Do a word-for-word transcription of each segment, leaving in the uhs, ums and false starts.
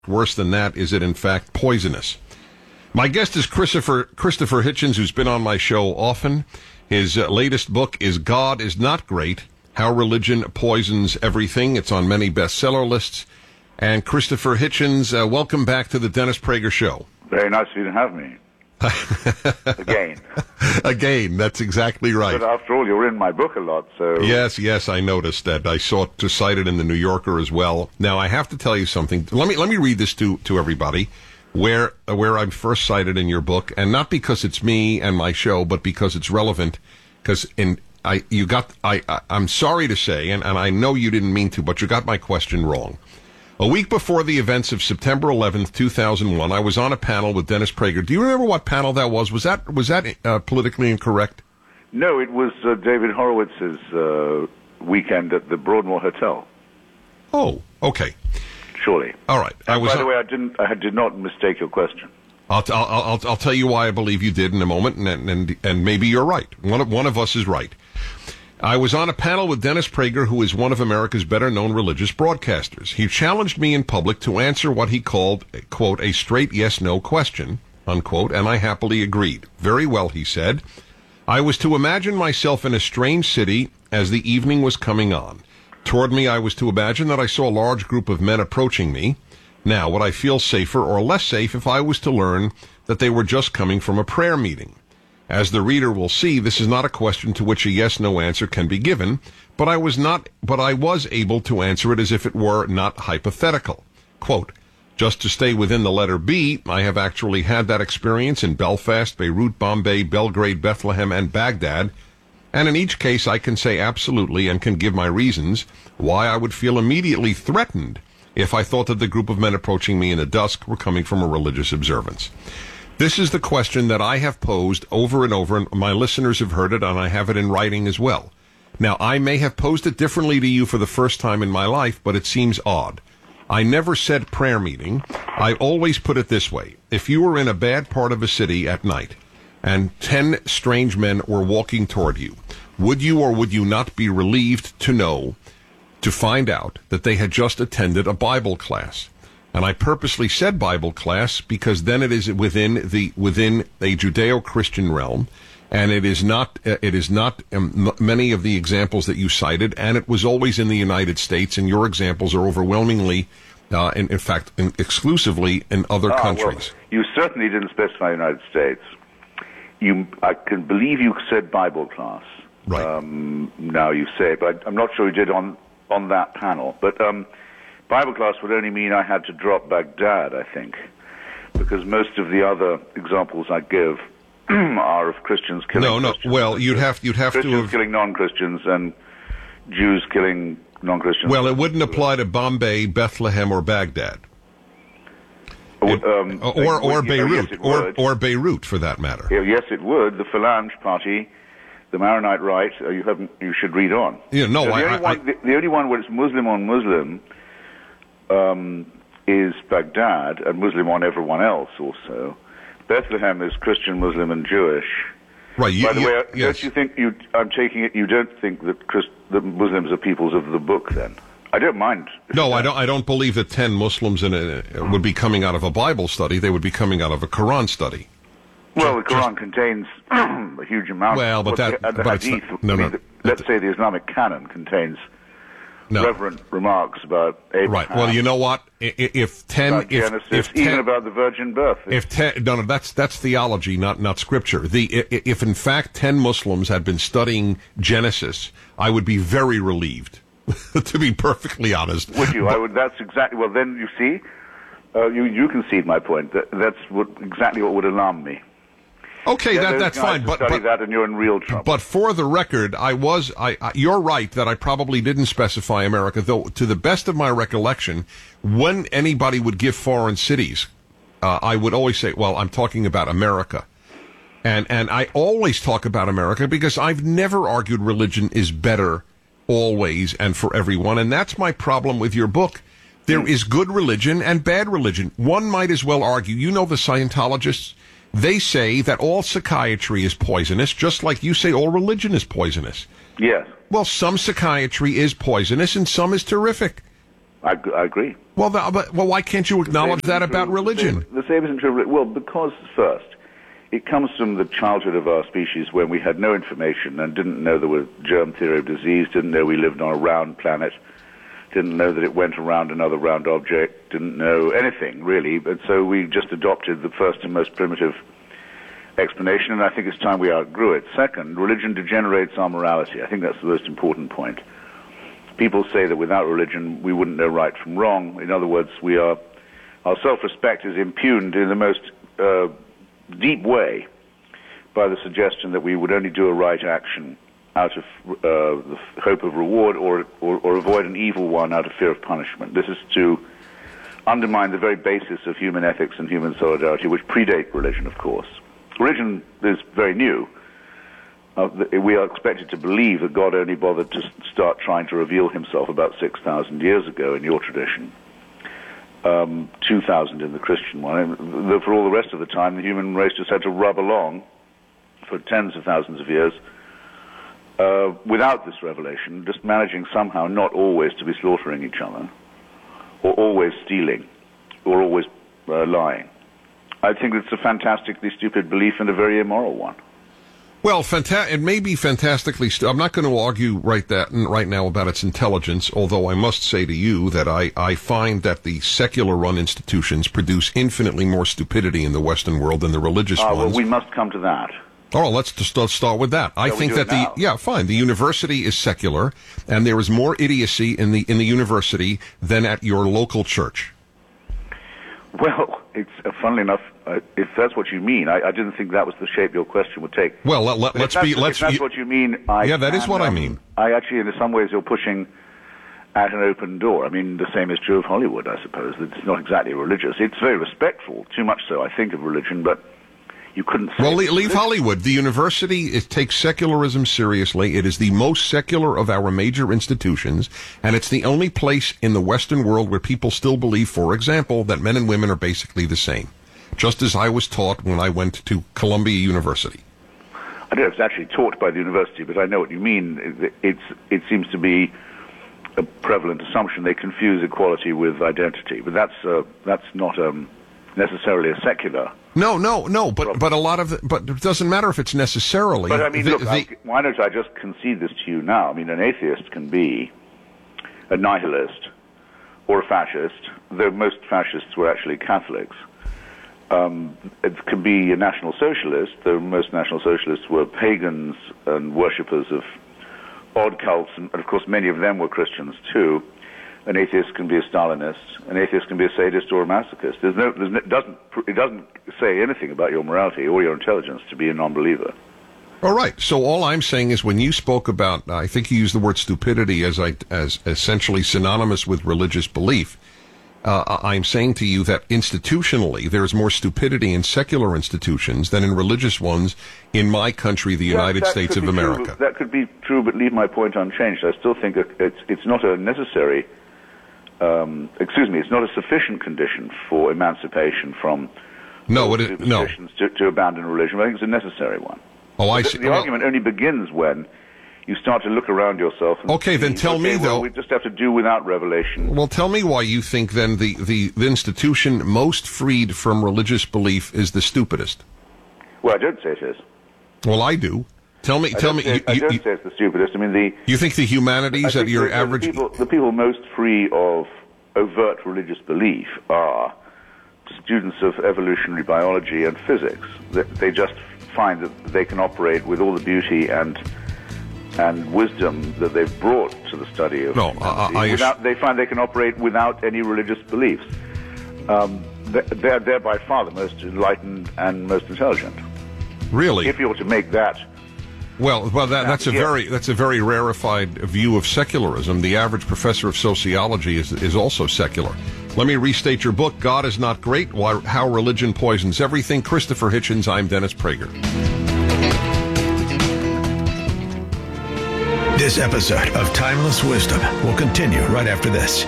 Worse than that, is it in fact poisonous? My guest is Christopher Christopher Hitchens, who's been on my show often. His uh, latest book is God is Not Great, How Religion Poisons Everything. It's on many bestseller lists. And Christopher Hitchens, uh, welcome back to the Dennis Prager Show. Very nice of you to have me. Again. Again, that's exactly right. But after all, you're in my book a lot, so... Yes, yes, I noticed that. I saw it cited in the New Yorker as well. Now, I have to tell you something. Let me let me read this to, to everybody, where where I'm first cited in your book, and not because it's me and my show, but because it's relevant, because in... I you got I, I I'm sorry to say, and, and I know you didn't mean to, but you got my question wrong. A week before the events of September eleventh, two thousand one, I was on a panel with Dennis Prager. Do you remember what panel that was? Was that was that uh, politically incorrect? No, it was uh, David Horowitz's uh, weekend at the Broadmoor Hotel. Oh, okay. Surely. All right. I and was by the on- way, I didn't. I did not mistake your question. I'll, I'll I'll I'll tell you why I believe you did in a moment, and and and maybe you're right. One of one of us is right. I was on a panel with Dennis Prager, who is one of America's better-known religious broadcasters. He challenged me in public to answer what he called, quote, a straight yes-no question, unquote, and I happily agreed. Very well, he said. I was to imagine myself in a strange city as the evening was coming on. Toward me, I was to imagine that I saw a large group of men approaching me. Now, would I feel safer or less safe if I was to learn that they were just coming from a prayer meeting? As the reader will see, this is not a question to which a yes-no answer can be given, but I was not, but I was able to answer it as if it were not hypothetical. Quote, just to stay within the letter B, I have actually had that experience in Belfast, Beirut, Bombay, Belgrade, Bethlehem, and Baghdad, and in each case I can say absolutely and can give my reasons why I would feel immediately threatened if I thought that the group of men approaching me in the dusk were coming from a religious observance. This is the question that I have posed over and over, and my listeners have heard it, and I have it in writing as well. Now, I may have posed it differently to you for the first time in my life, but it seems odd. I never said prayer meeting. I always put it this way. If you were in a bad part of a city at night, and ten strange men were walking toward you, would you or would you not be relieved to know, to find out, that they had just attended a Bible class? And I purposely said Bible class because then it is within the within a Judeo-Christian realm, and it is not uh, it is not um, m- many of the examples that you cited, and it was always in the United States, and your examples are overwhelmingly, uh, in, in fact, in, exclusively in other ah, countries. Well, you certainly didn't specify United States. You, I can believe you said Bible class. Right. Um, now you say it, but I'm not sure you did on on that panel, but. Um, Bible class would only mean I had to drop Baghdad, I think, because most of the other examples I give are of Christians killing No, no. Christians. Well, you'd have you'd have Christians to have, killing non-Christians and Jews killing non-Christians. Well, it wouldn't apply to Bombay, Bethlehem, or Baghdad, It, um, or or, or would, Beirut, yes, or or Beirut for that matter. Yes, it would. The Phalange Party, the Maronite Right. Uh, you haven't. You should read on. Yeah, no, so the, I, only I, one, the, the only one where it's Muslim on Muslim. Um, is Baghdad, and Muslim on everyone else also. Bethlehem is Christian, Muslim, and Jewish. Right. You, By the you, way, yes. don't you think you? I'm taking it. You don't think that Christ, that Muslims are peoples of the book? Then I don't mind. No, I don't. I don't believe that ten Muslims in a, would be coming out of a Bible study. They would be coming out of a Quran study. Well, the Quran Just, contains a huge amount. Well, but that. The, and the but Hadith. not, no, I no. mean, the, let's say the Islamic canon contains No. reverent remarks about Abraham. Right. Well, you know what? I- If ten, about if, Genesis, if even ten, about the virgin birth. if ten, no, no, that's that's theology, not not scripture. The i- if in fact ten Muslims had been studying Genesis, I would be very relieved. To be perfectly honest, Would you? I would. That's exactly. Well, then you see, uh, you you concede my point. That, that's what exactly what would alarm me. Okay, Yeah, that those that's guys fine. who But study but, that, and you're in real trouble. but for the record, I was I, I you're right that I probably didn't specify America, though. To the best of my recollection, when anybody would give foreign cities, uh, I would always say, "Well, I'm talking about America." And and I always talk about America because I've never argued religion is better always and for everyone, and that's my problem with your book. There is good religion and bad religion. One might as well argue, you know the Scientologists, they say that all psychiatry is poisonous, just like you say all religion is poisonous. Yes. Well, some psychiatry is poisonous and some is terrific. I, I agree. Well, the, but, well, why can't you acknowledge that about true, religion? The same isn't true. Well, because first, it comes from the childhood of our species when we had no information and didn't know there was germ theory of disease, didn't know we lived on a round planet, didn't know that it went around another round object, didn't know anything, really. And so we just adopted the first and most primitive explanation, and I think it's time we outgrew it. Second, religion degenerates our morality. I think that's the most important point. People say that without religion, we wouldn't know right from wrong. In other words, we are, our self-respect is impugned in the most uh, deep way by the suggestion that we would only do a right action out of uh, the hope of reward or, or, or avoid an evil one out of fear of punishment. This is to undermine the very basis of human ethics and human solidarity, which predate religion, of course. Religion is very new. Uh, we are expected to believe that God only bothered to start trying to reveal himself about six thousand years ago in your tradition, um, two thousand in the Christian one. And for all the rest of the time, the human race just had to rub along for tens of thousands of years uh, without this revelation, just managing somehow not always to be slaughtering each other, or always stealing, or always uh, lying. I think it's a fantastically stupid belief and a very immoral one. Well, fanta- it may be fantastically. St- I'm not going to argue right that right now about its intelligence. Although I must say to you that I, I find that the secular-run institutions produce infinitely more stupidity in the Western world than the religious uh, ones. Well, we must come to that. Oh, let's just let's start with that. I Shall think we do that it now? the yeah, fine. The university is secular, and there is more idiocy in the in the university than at your local church. Well, it's uh, funnily enough, uh, if that's what you mean, I, I didn't think that was the shape your question would take. Well, let, let, But let's if be that's, let's. If that's you, what you mean, I yeah, that is can, what I um, mean. I actually, in some ways, you're pushing at an open door. I mean, the same is true of Hollywood, I suppose. It's not exactly religious. It's very respectful, too much so, I think, of religion, but you couldn't say... Well, leave, leave Hollywood. The university it takes secularism seriously. It is the most secular of our major institutions, and it's the only place in the Western world where people still believe, for example, that men and women are basically the same, just as I was taught when I went to Columbia University. I don't know if it's actually taught by the university, but I know what you mean. It's, it seems to be a prevalent assumption. They confuse equality with identity, but that's, uh, that's not um, necessarily a secular... No, no, no, but but a lot of the, but it doesn't matter if it's necessarily. But I mean, the, look, the, I, why don't I just concede this to you now? I mean, an atheist can be a nihilist or a fascist, though most fascists were actually Catholics. Um, it can be a national socialist, though most national socialists were pagans and worshippers of odd cults, and of course many of them were Christians too. An atheist can be a Stalinist. An atheist can be a sadist or a masochist. There's no, there's no, it doesn't, it doesn't say anything about your morality or your intelligence to be a non-believer. All right. So all I'm saying is, when you spoke about, I think you used the word stupidity as I, as essentially synonymous with religious belief. Uh, I'm saying to you that institutionally there's more stupidity in secular institutions than in religious ones in my country, the Yeah, United that States could of be true, America. that could be true, but leave my point unchanged. I still think it's it's not a necessary. Um, excuse me, it's not a sufficient condition for emancipation from No, it is, no. superstitions to, to abandon religion. I think it's a necessary one. Oh, I the, see. The Well, argument only begins when you start to look around yourself. And Okay, then see, tell me, okay, well, though- we just have to do without revelation. Well, tell me why you think then the, the, the institution most freed from religious belief is the stupidest. Well, I don't say it is. Well, I do. Tell me, I tell don't me. say, You, I you, don't you, say it's the stupidest. I mean, the you think the I humanities think at your the, average? The people, the people most free of overt religious belief are students of evolutionary biology and physics. They, they just find that they can operate with all the beauty and and wisdom that they've brought to the study of No, humanity. I- I- without, they find they can operate without any religious beliefs. Um, they- they're, they're by far the most enlightened and most intelligent. Really? If you were to make that Well, well, that, that's a Yeah. very that's a very rarefied view of secularism. The average professor of sociology is is also secular. Let me restate your book, God is Not Great: Why, How Religion Poisons Everything. Christopher Hitchens. I'm Dennis Prager. This episode of Timeless Wisdom will continue right after this.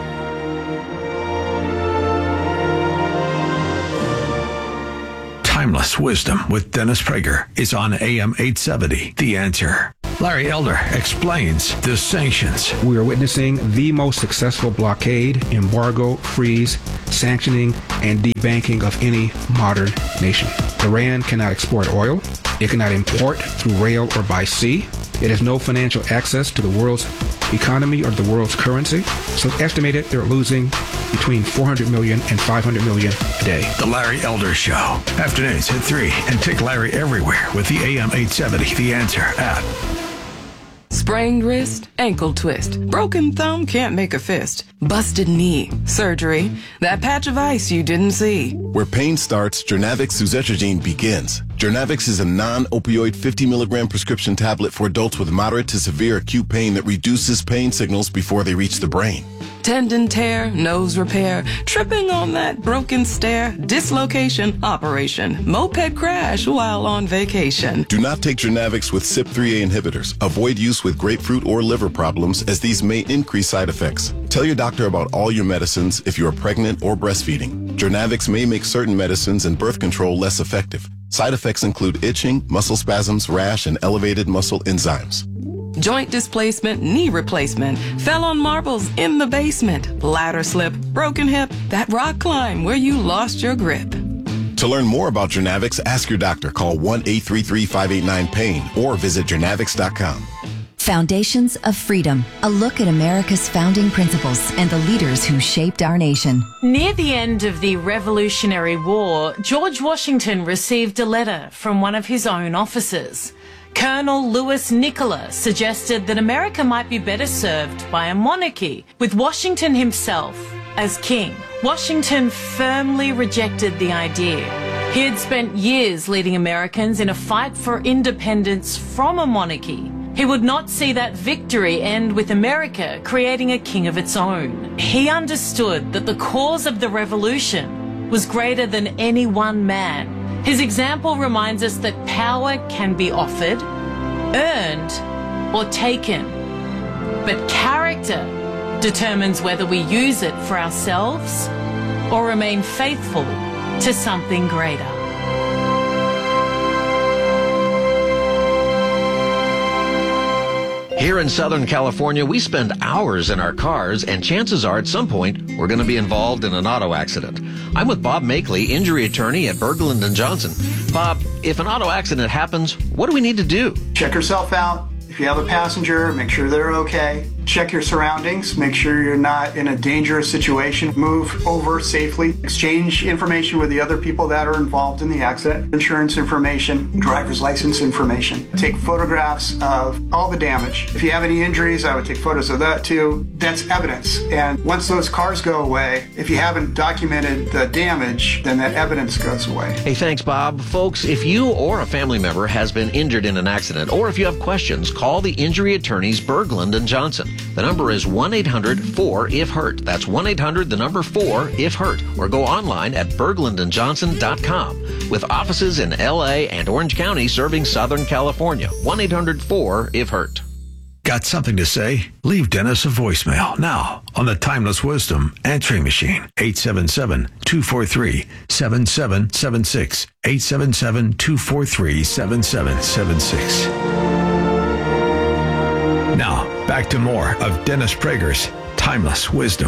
Timeless Wisdom with Dennis Prager is on A M eight seventy, The Answer. Larry Elder explains the sanctions. We are witnessing the most successful blockade, embargo, freeze, sanctioning, and debanking of any modern nation. Iran cannot export oil. It cannot import through rail or by sea. It has no financial access to the world's economy or the world's currency. So it's estimated they're losing between four hundred million and five hundred million a day. The Larry Elder Show. Afternoons at three. And take Larry everywhere with the A M eight seventy, The Answer app. Sprained wrist, ankle twist, broken thumb, can't make a fist, busted knee, surgery, that patch of ice you didn't see. Where pain starts, Jernavix suzetrigine begins. Jernavix is a non-opioid fifty milligram prescription tablet for adults with moderate to severe acute pain that reduces pain signals before they reach the brain. Tendon tear, nose repair, tripping on that broken stair, dislocation, operation, moped crash while on vacation. Do not take Jernavix with C Y P three A inhibitors. Avoid use with grapefruit or liver problems, as these may increase side effects. Tell your doctor about all your medicines if you are pregnant or breastfeeding. Jernavix may make certain medicines and birth control less effective. Side effects include itching, muscle spasms, rash, and elevated muscle enzymes. Joint displacement, knee replacement, fell on marbles in the basement, ladder slip, broken hip, that rock climb where you lost your grip. To learn more about Jernavix, ask your doctor. Call one eight three three, five eight nine, pain or visit jernavix dot com. Foundations of Freedom, a look at America's founding principles and the leaders who shaped our nation. Near the end of the Revolutionary War, George Washington received a letter from one of his own officers. Colonel Louis Nicola suggested that America might be better served by a monarchy, with Washington himself as king. Washington firmly rejected the idea. He had spent years leading Americans in a fight for independence from a monarchy. He would not see that victory end with America creating a king of its own. He understood that the cause of the revolution was greater than any one man. His example reminds us that power can be offered, earned, or taken. But character determines whether we use it for ourselves or remain faithful to something greater. Here in Southern California, we spend hours in our cars, and chances are at some point we're going to be involved in an auto accident. I'm with Bob Makeley, injury attorney at Berglund and Johnson. Bob, if an auto accident happens, what do we need to do? Check yourself out. If you have a passenger, make sure they're okay. Check your surroundings. Make sure you're not in a dangerous situation. Move over safely. Exchange information with the other people that are involved in the accident. Insurance information, driver's license information. Take photographs of all the damage. If you have any injuries, I would take photos of that too. That's evidence. And once those cars go away, if you haven't documented the damage, then that evidence goes away. Hey, thanks, Bob. Folks, if you or a family member has been injured in an accident, or if you have questions, call the injury attorneys Berglund and Johnson. The number is one eight hundred four if hurt. That's one eight hundred, the number four if hurt. Or go online at berglund and johnson dot com. With offices in L A and Orange County serving Southern California. one eight hundred four if hurt. Got something to say? Leave Dennis a voicemail now on the Timeless Wisdom answering machine. eight seven seven, two four three, seven seven seven six. eight seven seven, two four three, seven seven seven six. Now, back to more of Dennis Prager's Timeless Wisdom.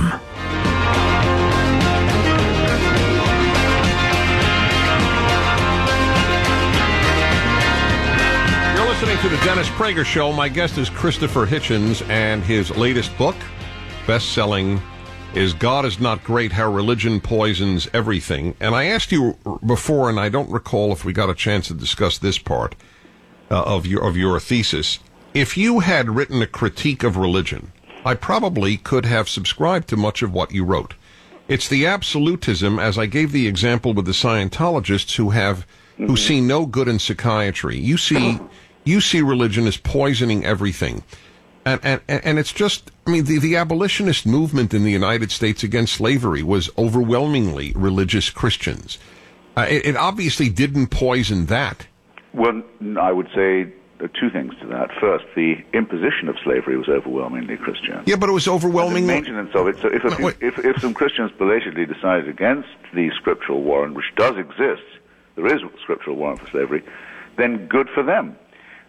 You're listening to the Dennis Prager Show. My guest is Christopher Hitchens, and his latest book, best-selling, is God is Not Great, How Religion Poisons Everything. And I asked you before, and I don't recall if we got a chance to discuss this part uh, of your of your thesis. If you had written a critique of religion, I probably could have subscribed to much of what you wrote. It's the absolutism, as I gave the example with the Scientologists who have, mm-hmm. who see no good in psychiatry. You see, you see religion as poisoning everything. And, and, and it's just, I mean, the, the abolitionist movement in the United States against slavery was overwhelmingly religious Christians. Uh, it, it obviously didn't poison that. Well, I would say two things to that. First, the imposition of slavery was overwhelmingly Christian. Yeah, but it was overwhelmingly... And the maintenance of it. So if, a few, if, if some Christians belatedly decided against the scriptural warrant, which does exist, there is a scriptural warrant for slavery, then good for them.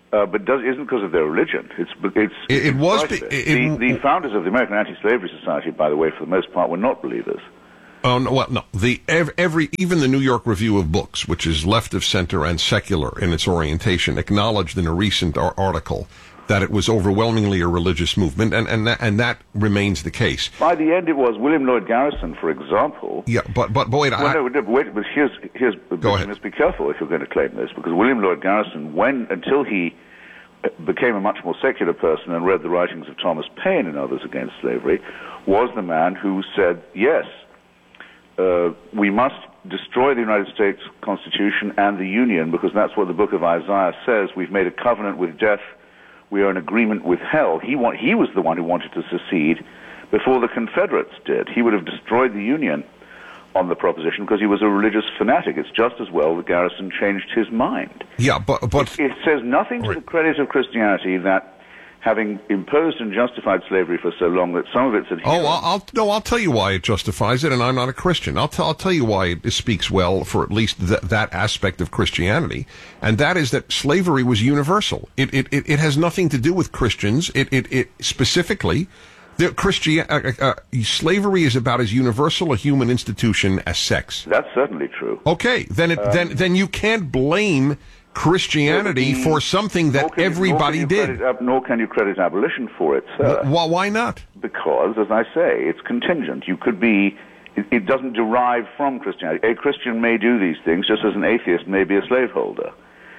Uh, but does, isn't because of their religion. It's it's it, it was be, it. it, the, the founders of the American Anti-Slavery Society, by the way, for the most part, were not believers. Oh no! Well, no. The every even the New York Review of Books, which is left of center and secular in its orientation, acknowledged in a recent article that it was overwhelmingly a religious movement, and and that, and that remains the case. By the end, it was. William Lloyd Garrison, for example. Yeah, but but, but wait, well, I, no, no, wait, but here's here's. Go ahead. You must be careful if you're going to claim this, because William Lloyd Garrison, when until he became a much more secular person and read the writings of Thomas Paine and others against slavery, was the man who said, yes, uh, we must destroy the United States Constitution and the Union, because that's what the book of Isaiah says. We've made a covenant with death. We are in agreement with hell. He, want, he was the one who wanted to secede before the Confederates did. He would have destroyed the Union on the proposition because he was a religious fanatic. It's just as well that Garrison changed his mind. Yeah, but... but it, it says nothing to the credit of Christianity that, having imposed and justified slavery for so long, that some of its adherents... Oh, I'll, I'll, no, I'll tell you why it justifies it, and I'm not a Christian. I'll, t- I'll tell you why it speaks well for at least th- that aspect of Christianity, and that is that slavery was universal. It it, it, it has nothing to do with Christians. It, it, it specifically... The Christian uh, uh, slavery is about as universal a human institution as sex. That's certainly true. Okay, then it, um, then then you can't blame Christianity the, for something that everybody you, did. Credit, nor can you credit abolition for it, sir. Well, why not? Because, as I say, it's contingent. You could be. It, it doesn't derive from Christianity. A Christian may do these things, just as an atheist may be a slaveholder.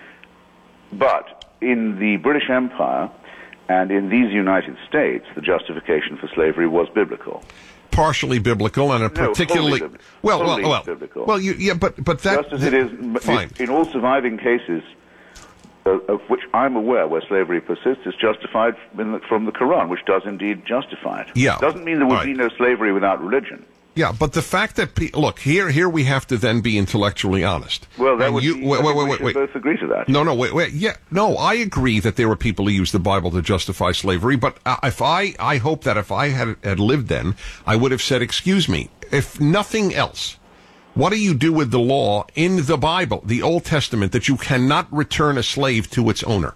But in the British Empire. And in these United States, the justification for slavery was biblical. Partially biblical, and a no, particularly wholly, well, wholly well, well, biblical. well, you, yeah, but but that just as it is fine. in all surviving cases uh, of which I'm aware where slavery persists, is justified in the, from the Quran, which does indeed justify it. Yeah, doesn't mean there would right. be no slavery without religion. Yeah, but the fact that pe- look here, here we have to then be intellectually honest. Well, that and would you, be, wait, wait, we wait, should wait. both agree to that. No, no, wait, wait. Yeah, no, I agree that there were people who used the Bible to justify slavery. But uh, if I, I hope that if I had had lived then, I would have said, "Excuse me, if nothing else, what do you do with the law in the Bible, the Old Testament, that you cannot return a slave to its owner?"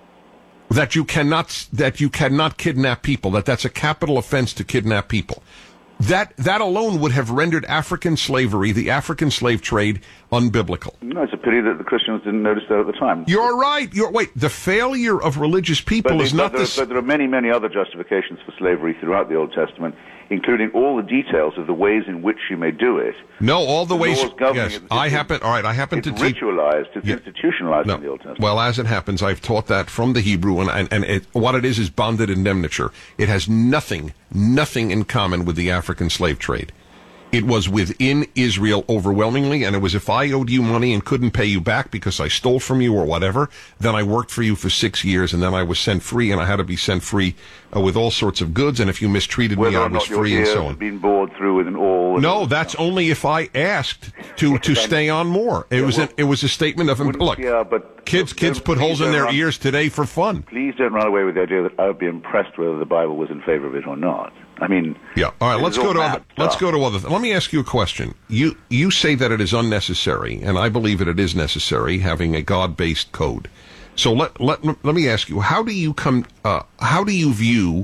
That you cannot, that you cannot kidnap people. That that's a capital offense to kidnap people. That that alone would have rendered African slavery, the African slave trade, unbiblical. No, it's a pity that the Christians didn't notice that at the time. You're right. You're wait. The failure of religious people but is they, not but there, this. But there are many, many other justifications for slavery throughout the Old Testament, including all the details of the ways in which you may do it. No, all the, the ways. Yes, it, I it, happen. All right, I happen it's to teach. Ritualized. It's yeah. institutionalized no. in the Old Testament. Well, as it happens, I've taught that from the Hebrew, and and, and it, what it is is bonded indemniture. It has nothing, nothing in common with the African slave trade. It was within Israel overwhelmingly, and it was if I owed you money and couldn't pay you back because I stole from you or whatever, then I worked for you for six years, and then I was sent free, and I had to be sent free uh, with all sorts of goods, and if you mistreated Whether me, I or was not free, your and so ears on. Had been bored through with an awl. No, that's only if I asked to, to stay on more. It yeah, was well, a, it was a statement of look. Yeah, but kids kids put holes in their run, ears today for fun. Please don't run away with the idea that I would be impressed whether the Bible was in favor of it or not. I mean, yeah. All right, let's go to other, let's stuff. go to other. Th- let me ask you a question. You you say that it is unnecessary, and I believe that it is necessary having a God-based code. So let let let me ask you: how do you come? Uh, how do you view,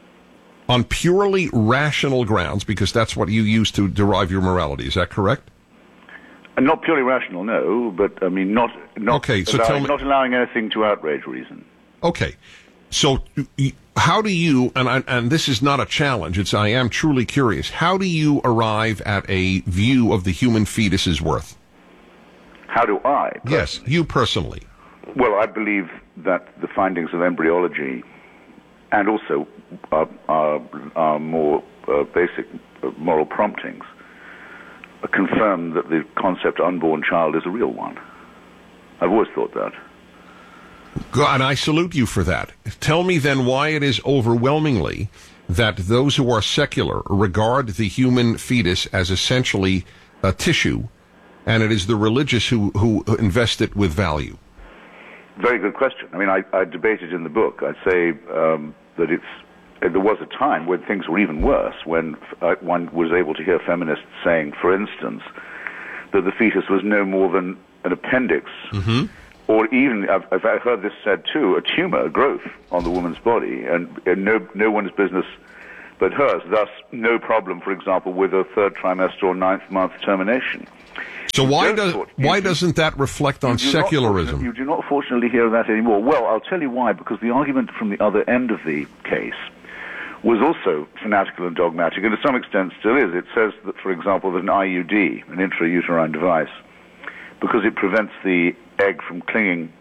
on purely rational grounds, because that's what you use to derive your morality? Is that correct? And not purely rational, no. But I mean, not not okay. So allowing, tell me, not allowing anything to outrage reason. Okay. So, how do you, and I, and this is not a challenge, it's I am truly curious, how do you arrive at a view of the human fetus's worth? How do I? Personally? Yes, you personally. Well, I believe that the findings of embryology and also our, our, our more uh, basic moral promptings confirm that the concept unborn child is a real one. I've always thought that. And I salute you for that. Tell me then why it is overwhelmingly that those who are secular regard the human fetus as essentially a tissue, and it is the religious who, who invest it with value. Very good question. I mean, I, I debated in the book. I say um, that it's there was a time when things were even worse, when uh, one was able to hear feminists saying, for instance, that the fetus was no more than an appendix, mm-hmm. or even, I've, I've heard this said too, a tumor, a growth on the woman's body, and, and no, no one's business but hers. Thus, no problem, for example, with a third trimester or ninth month termination. So You why don't does thought- why you- doesn't that reflect on you do not secularism? fortunately- You do not fortunately hear that anymore. Well, I'll tell you why, because the argument from the other end of the case was also fanatical and dogmatic, and to some extent still is. It says that, for example, that an I U D, an intrauterine device, because it prevents the egg from clinging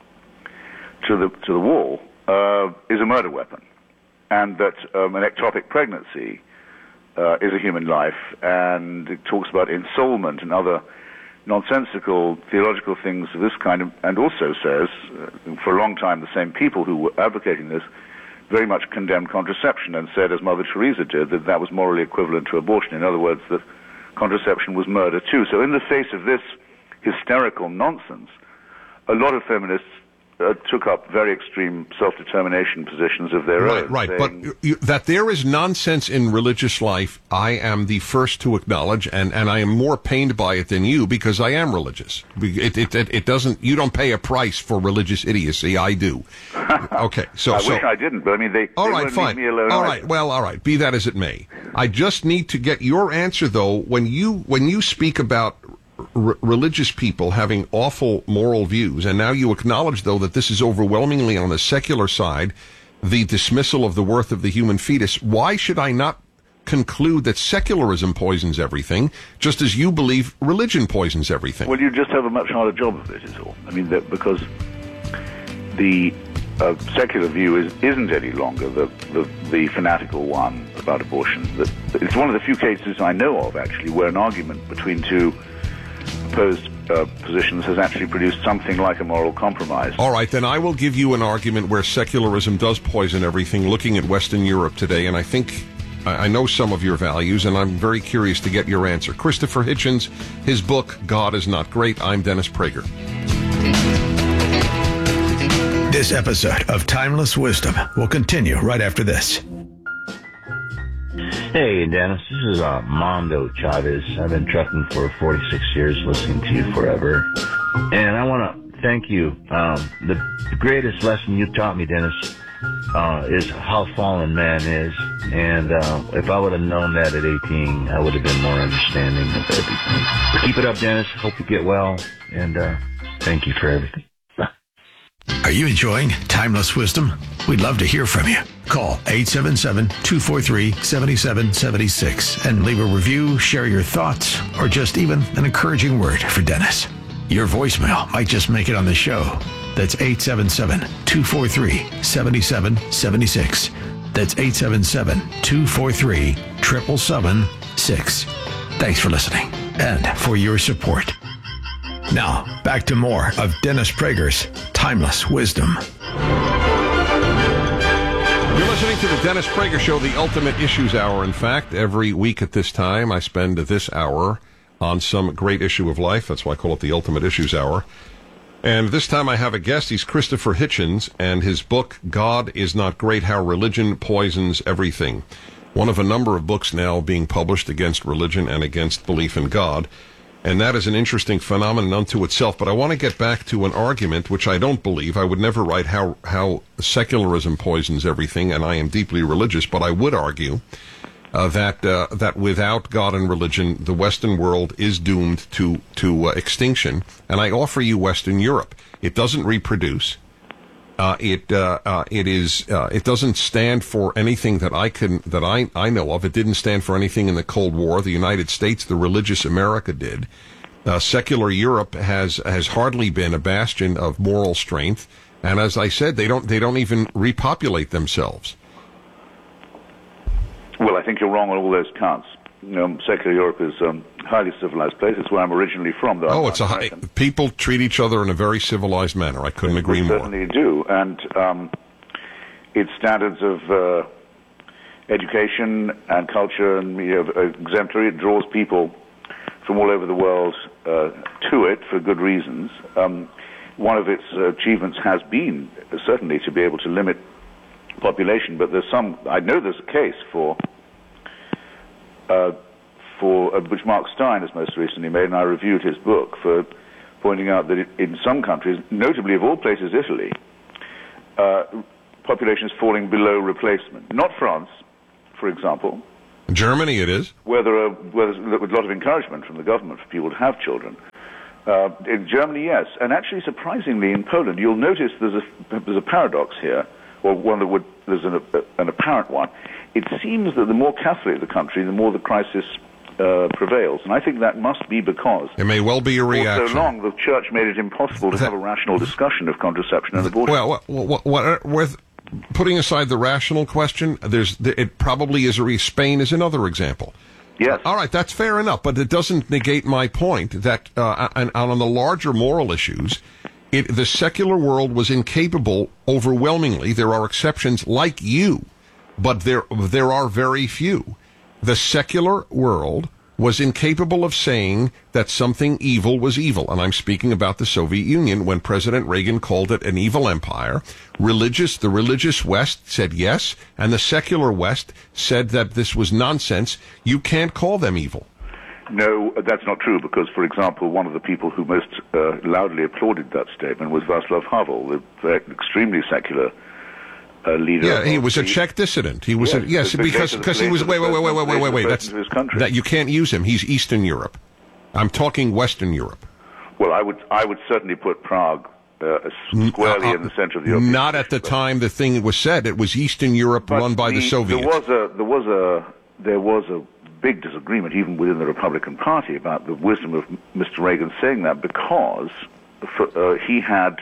to the to the wall, uh, is a murder weapon, and that um, an ectopic pregnancy uh, is a human life, and it talks about ensoulment and other nonsensical theological things of this kind, and also says, uh, for a long time, the same people who were advocating this very much condemned contraception and said, as Mother Teresa did, that that was morally equivalent to abortion. In other words, that contraception was murder too. So in the face of this hysterical nonsense, a lot of feminists uh, took up very extreme self-determination positions of their Right, own. right. saying- But you, that there is nonsense in religious life, I am the first to acknowledge, and, and I am more pained by it than you because I am religious. It, it, it, it doesn't. You don't pay a price for religious idiocy. I do. Okay, so I so. wish I didn't, but I mean, they, All they right, won't fine. leave me alone All either. right, well, all right. Be that as it may, I just need to get your answer though. When you when you speak about r- religious people having awful moral views, and now you acknowledge though that this is overwhelmingly on the secular side, the dismissal of the worth of the human fetus. Why should I not conclude that secularism poisons everything, just as you believe religion poisons everything? Well, you just have a much harder job of it, is all. I mean, that, because the uh, secular view is, isn't any longer the, the, the fanatical one about abortion. That, it's one of the few cases I know of, actually, where an argument between two opposed uh, positions has actually produced something like a moral compromise. All right, then I will give you an argument where secularism does poison everything, looking at Western Europe today, and I think I I know some of your values, and I'm very curious to get your answer. Christopher Hitchens, his book, God is Not Great. I'm Dennis Prager. This episode of Timeless Wisdom will continue right after this. Hey, Dennis. This is uh, Mondo Chavez. I've been trucking for forty-six years, listening to you forever. And I want to thank you. Um, the, the greatest lesson you taught me, Dennis, uh, is how fallen man is. And uh, if I would have known that at eighteen, I would have been more understanding of everything. But keep it up, Dennis. Hope you get well. And uh, thank you for everything. Are you enjoying Timeless Wisdom? We'd love to hear from you. Call eight seven seven, two four three, seven seven seven six and leave a review, share your thoughts, or just even an encouraging word for Dennis. Your voicemail might just make it on the show. That's eight seven seven, two four three, seven seven seven six. That's eight seven seven, two four three, seven seven seven six. Thanks for listening and for your support. Now, back to more of Dennis Prager's Timeless Wisdom. You're listening to the Dennis Prager Show, the Ultimate Issues Hour. In fact, every week at this time, I spend this hour on some great issue of life. That's why I call it the Ultimate Issues Hour. And this time I have a guest. He's Christopher Hitchens, and his book, God is Not Great, How Religion Poisons Everything. One of a number of books now being published against religion and against belief in God. And that is an interesting phenomenon unto itself. But I want to get back to an argument which I don't believe. I would never write how, how secularism poisons everything, and I am deeply religious, but I would argue uh, that uh, that without God and religion, the Western world is doomed to, to uh, extinction. And I offer you Western Europe. It doesn't reproduce. Uh, it uh, uh, it is uh, it doesn't stand for anything that I can that I, I know of. It didn't stand for anything in the Cold War. The United States, the religious America, did. Uh, secular Europe has has hardly been a bastion of moral strength. And as I said, they don't they don't even repopulate themselves. Well, I think you're wrong on all those counts. Um, secular Europe is a um, highly civilized place. It's where I'm originally from, though. Oh, I'm it's a high, people treat each other in a very civilized manner. I couldn't agree we more. certainly do, and um, its standards of uh, education and culture and you know, exemplary. It draws people from all over the world uh, to it for good reasons. Um, one of its uh, achievements has been uh, certainly to be able to limit population, but there's some. I know there's a case for. Uh, for uh, which Mark Stein has most recently made, and I reviewed his book, for pointing out that it, in some countries, notably of all places Italy, uh, population is falling below replacement. Not France, for example. Germany it is. Where there, are, where there's a lot of encouragement from the government for people to have children. Uh, in Germany, yes. And actually, surprisingly, in Poland, you'll notice there's a, there's a paradox here, or one that would, there's an, an apparent one. It seems that the more Catholic the country, the more the crisis uh, prevails. And I think that must be because... It may well be a reaction. For so long, the church made it impossible to that, have a rational discussion of contraception and abortion. Well, what, what, what, with... Putting aside the rational question, there's it probably is a Spain is another example. Yes. All right, that's fair enough, but it doesn't negate my point that uh, and, and on the larger moral issues, it, the secular world was incapable. Overwhelmingly, there are exceptions like you, but there there are very few. The secular world was incapable of saying that something evil was evil. And I'm speaking about the Soviet Union when President Reagan called it an evil empire. Religious, the religious West said yes, and the secular West said that this was nonsense. You can't call them evil. No, that's not true, because, for example, one of the people who most uh, loudly applauded that statement was Václav Havel, the extremely secular Uh, leader. Yeah, he was a Czech dissident. He was yes, a, yes, because because he was wait wait wait wait wait wait wait wait. That's that you can't use him. He's Eastern Europe. I'm talking Western Europe. Well, I would I would certainly put Prague uh, squarely uh, uh, in the center of the European. Not at the time the thing was said. It was Eastern Europe but run by the, the Soviets. There was a there was a there was a big disagreement even within the Republican Party about the wisdom of Mister Reagan saying that, because for, uh, he had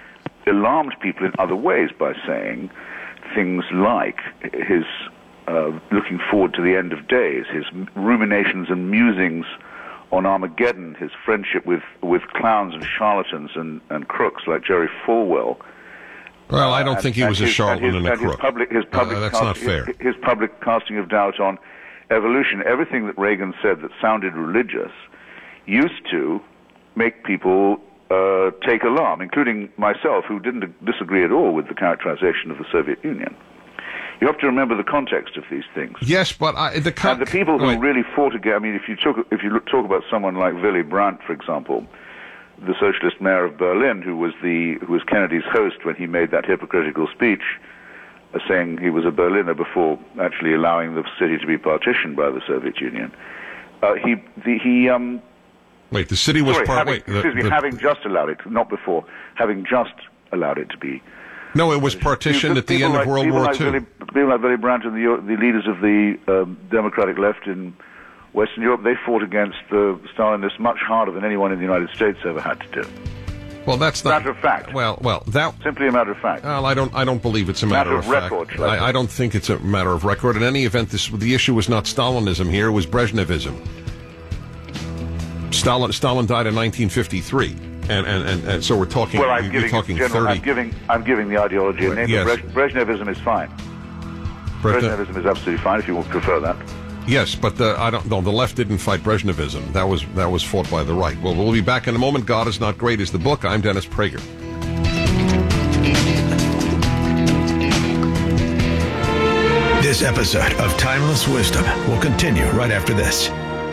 alarmed people in other ways by saying things like his uh, looking forward to the end of days, his ruminations and musings on Armageddon, his friendship with, with clowns and charlatans and, and crooks like Jerry Falwell. Well, I don't uh, think he was his, a charlatan and, and, his, and a and crook. His public, his public uh, that's cast, not fair. His, his public casting of doubt on evolution, everything that Reagan said that sounded religious used to make people Uh, take alarm, including myself, who didn't disagree at all with the characterization of the Soviet Union. You have to remember the context of these things. Yes, but I, the and the people who wait. really fought against. I mean, if you talk, if you look, talk about someone like Willy Brandt, for example, the socialist mayor of Berlin, who was the who was Kennedy's host when he made that hypocritical speech, uh, saying he was a Berliner before actually allowing the city to be partitioned by the Soviet Union. Uh, he the, he. Um, Wait, the city was Sorry, part. having, wait, the, excuse me, the, having just allowed it, not before, having just allowed it to be. No, it was partitioned at the end like, of World War like Two. Willy, people like Willy Brandt and the, the leaders of the um, Democratic left in Western Europe, they fought against the Stalinists much harder than anyone in the United States ever had to do. Well, that's not matter of fact. Well, well, that simply a matter of fact. Well, I don't, I don't believe it's a matter, matter of, of fact. I, I don't think it's a matter of record. In any event, this the issue was not Stalinism here; it was Brezhnevism. Stalin, Stalin died in nineteen fifty-three, and, and, and, and so we're talking. Well, I'm you're giving, talking general, thirty. I'm giving, I'm giving the ideology a name. Yes. Brezh, Brezhnevism is fine. Brezhnev- Brezhnevism is absolutely fine if you would prefer that. Yes, but the, I don't. No, the left didn't fight Brezhnevism. That was that was fought by the right. Well, we'll be back in a moment. God is Not Great is the book. I'm Dennis Prager. This episode of Timeless Wisdom will continue right after this.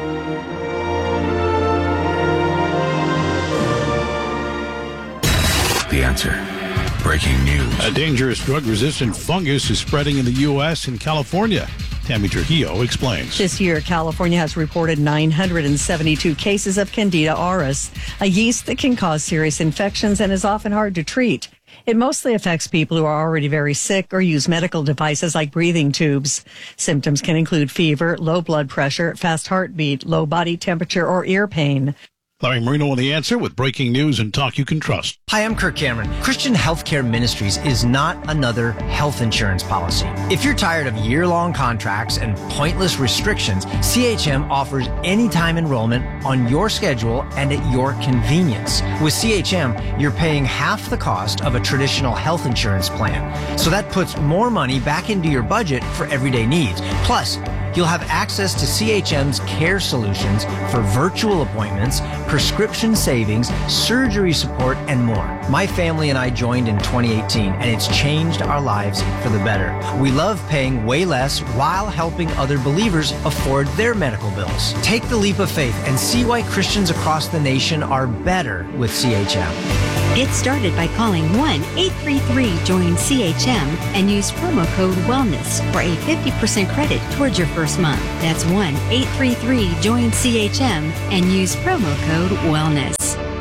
The Answer. Breaking news. A dangerous drug-resistant fungus is spreading in the U S and California. Tammy Trujillo explains. This year, California has reported nine hundred seventy-two cases of Candida auris, a yeast that can cause serious infections and is often hard to treat. It mostly affects people who are already very sick or use medical devices like breathing tubes. Symptoms can include fever, low blood pressure, fast heartbeat, low body temperature, or ear pain. Larry Marino on The Answer with breaking news and talk you can trust. Hi, I'm Kirk Cameron. Christian Healthcare Ministries is not another health insurance policy. If you're tired of year-long contracts and pointless restrictions, C H M offers anytime enrollment on your schedule and at your convenience. With C H M, you're paying half the cost of a traditional health insurance plan. So that puts more money back into your budget for everyday needs. Plus, You'll have access to C H M's care solutions for virtual appointments, prescription savings, surgery support, and more. My family and I joined in twenty eighteen, and it's changed our lives for the better. We love paying way less while helping other believers afford their medical bills. Take the leap of faith and see why Christians across the nation are better with C H M. Get started by calling one eight three three join C H M and use promo code WELLNESS for a fifty percent credit towards your first month. That's one eight three three join C H M and use promo code WELLNESS.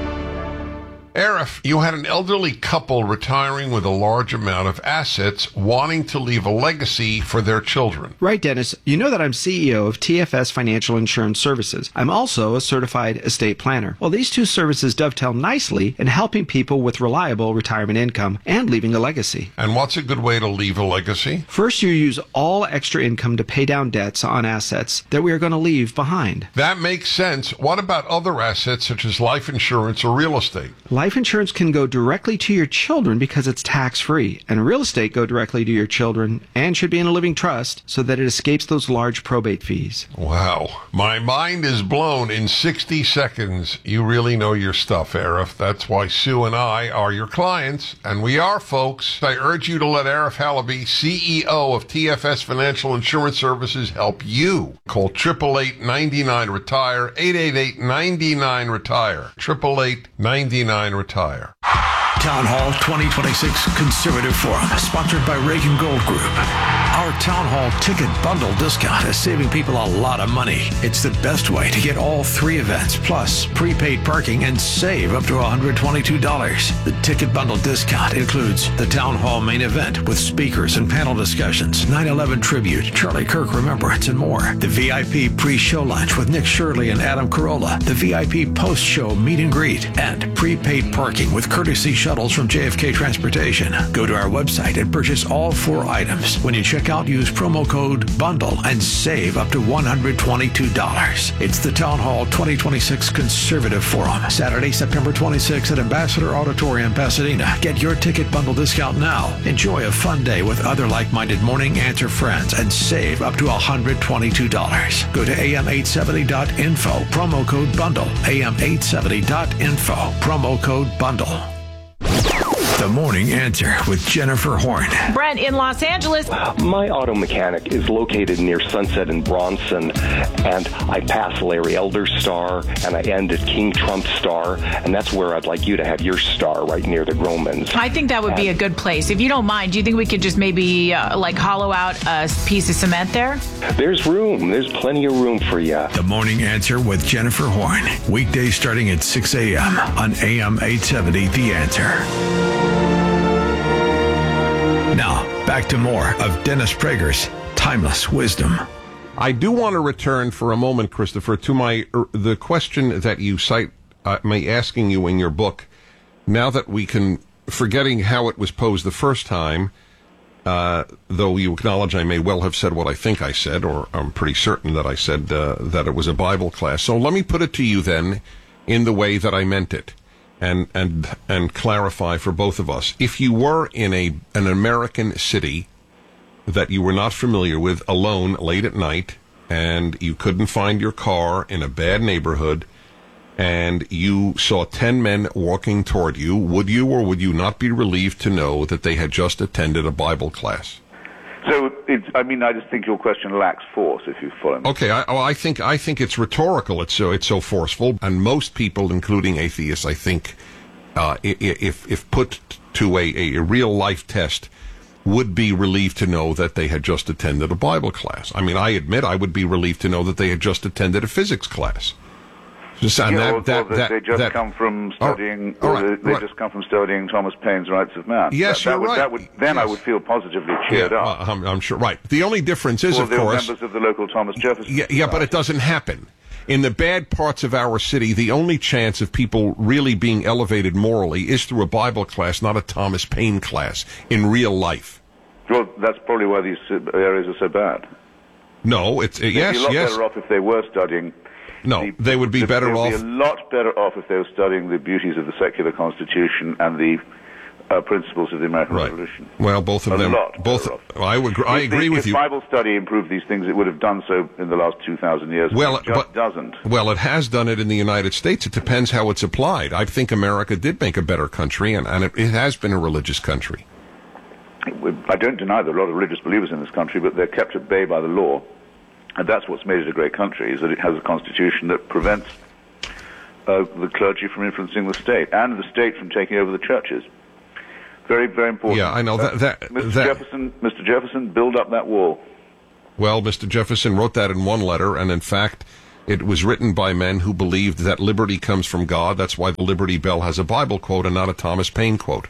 Arif, you had an elderly couple retiring with a large amount of assets wanting to leave a legacy for their children. Right, Dennis. You know that I'm C E O of T F S Financial Insurance Services. I'm also a certified estate planner. Well, these two services dovetail nicely in helping people with reliable retirement income and leaving a legacy. And what's a good way to leave a legacy? First, you use all extra income to pay down debts on assets that we are going to leave behind. That makes sense. What about other assets such as life insurance or real estate? Life insurance can go directly to your children because it's tax-free, and real estate go directly to your children and should be in a living trust so that it escapes those large probate fees. Wow. My mind is blown in sixty seconds. You really know your stuff, Arif. That's why Sue and I are your clients, and we are, folks. I urge you to let Arif Halaby, C E O of T F S Financial Insurance Services, help you. Call eight eight eight, nine nine, retire, eight eight eight, nine nine, retire, eight eight eight, nine nine, retire. Town Hall twenty twenty-six Conservative Forum, sponsored by Reagan Gold Group. Our Town Hall ticket bundle discount is saving people a lot of money. It's the best way to get all three events, plus prepaid parking, and save up to one hundred twenty-two dollars. The ticket bundle discount includes the Town Hall main event with speakers and panel discussions, nine eleven tribute, Charlie Kirk remembrance, and more. The V I P pre-show lunch with Nick Shirley and Adam Carolla. The V I P post-show meet and greet, and prepaid parking with courtesy shuttles from J F K Transportation. Go to our website and purchase all four items. When you check out, use promo code BUNDLE and save up to one hundred twenty-two dollars. It's the Town Hall twenty twenty-six Conservative Forum, Saturday, September twenty-sixth at Ambassador Auditorium, Pasadena. Get your ticket bundle discount now. Enjoy a fun day with other like-minded Morning Answer friends and save up to one hundred twenty-two dollars. Go to A M eight seventy dot info, promo code BUNDLE. A M eight seventy dot info, promo code BUNDLE. The Morning Answer with Jennifer Horn. Brent in Los Angeles. My auto mechanic is located near Sunset and Bronson, and I pass Larry Elder's Star, and I end at King Trump's Star, and that's where I'd like you to have your star, right near the Gromans. I think that would and, be a good place. If you don't mind, do you think we could just maybe uh, like hollow out a piece of cement there? There's room. There's plenty of room for you. The Morning Answer with Jennifer Horn. Weekdays starting at six a.m. on A M eight seventy, The Answer. Now, back to more of Dennis Prager's Timeless Wisdom. I do want to return for a moment, Christopher, to my er, the question that you cite uh, me asking you in your book. Now that we can, forgetting how it was posed the first time, uh, though you acknowledge I may well have said what I think I said, or I'm pretty certain that I said uh, that it was a Bible class. So let me put it to you then in the way that I meant it. And, and and clarify for both of us. If you were in a an American city that you were not familiar with, alone, late at night, and you couldn't find your car in a bad neighborhood, and you saw ten men walking toward you, would you or would you not be relieved to know that they had just attended a Bible class? So, it's, I mean, I just think your question lacks force, if you follow me. Okay, I, well, I think I think it's rhetorical. It's so it's so forceful, and most people, including atheists, I think, uh, if if put to a, a real life test, would be relieved to know that they had just attended a Bible class. I mean, I admit I would be relieved to know that they had just attended a physics class. Just, yeah, that, or, that, or that, that, they just that, come from studying, all or right, they right. just come from studying Thomas Paine's Rights of Man. Yes, that, that you're would, right. That would, then yes. I would feel positively cheered yeah, up. Uh, I'm, I'm sure. Right. The only difference is, or of course, members of the local Thomas Jefferson. Yeah, yeah, but it doesn't happen. In the bad parts of our city, the only chance of people really being elevated morally is through a Bible class, not a Thomas Paine class, in real life. Well, that's probably why these areas are so bad. No, it's uh, They'd yes, be a lot yes. better off if they were studying. No, the, they would be the, better they would off. Be a lot better off if they were studying the beauties of the secular constitution and the uh, principles of the American Right. Revolution. Well, both of A them. lot, both. a lot. I would. I If the- agree with if you. Bible study improved these things, it would have done so in the last two thousand years. Well, it just but- doesn't. Well, it has done it in the United States. It depends how it's applied. I think America did make a better country, and, and it, it has been a religious country. I don't deny there are a lot of religious believers in this country, but they're kept at bay by the law. And that's what's made it a great country, is that it has a constitution that prevents uh, the clergy from influencing the state, and the state from taking over the churches. Very, very important. Yeah, I know that. that, Mister that Jefferson, Mister Jefferson, build up that wall. Well, Mister Jefferson wrote that in one letter, and in fact, it was written by men who believed that liberty comes from God. That's why the Liberty Bell has a Bible quote and not a Thomas Paine quote.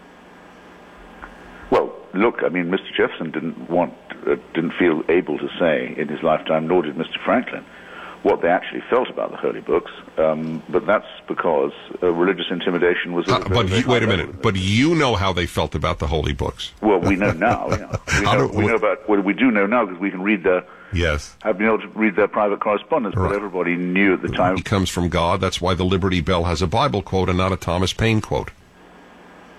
Well, look, I mean, Mister Jefferson didn't want, uh, didn't feel able to say in his lifetime, nor did Mister Franklin, what they actually felt about the holy books. Um, but that's because uh, religious intimidation was. Uh, at a very, but very you, wait a high minute. level. But you know how they felt about the holy books. Well, we know now. You know. We, How know, do- we know about. Well, we do know now because we can read their. Yes. Have been able to read their private correspondence, Right. but everybody knew at the time. He comes from God. That's why the Liberty Bell has a Bible quote and not a Thomas Paine quote.